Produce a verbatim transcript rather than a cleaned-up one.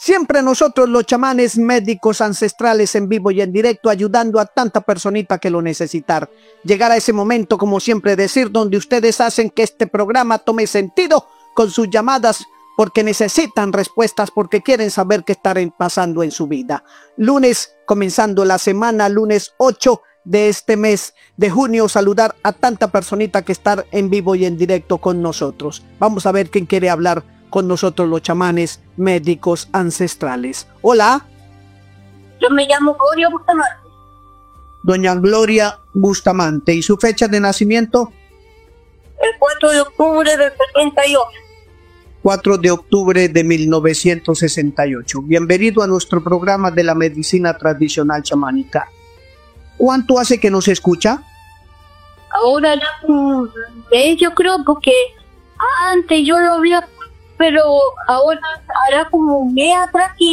Siempre nosotros los chamanes médicos ancestrales en vivo y en directo ayudando a tanta personita que lo necesitar. Llegar a ese momento, como siempre decir, donde ustedes hacen que este programa tome sentido con sus llamadas porque necesitan respuestas, porque quieren saber qué estará pasando en su vida. Lunes, comenzando la semana, lunes ocho de este mes de junio, saludar a tanta personita que está en vivo y en directo con nosotros. Vamos a ver quién quiere hablar con nosotros los chamanes médicos ancestrales. Hola. Yo me llamo Gloria Bustamante. Doña Gloria Bustamante. ¿Y su fecha de nacimiento? El cuatro de octubre del setenta y ocho. cuatro de octubre de mil novecientos sesenta y ocho. Bienvenido a nuestro programa de la medicina tradicional chamánica. ¿Cuánto hace que nos escucha? Ahora ya, eh, yo creo porque antes yo lo había, pero ahora hará como un mes atrás y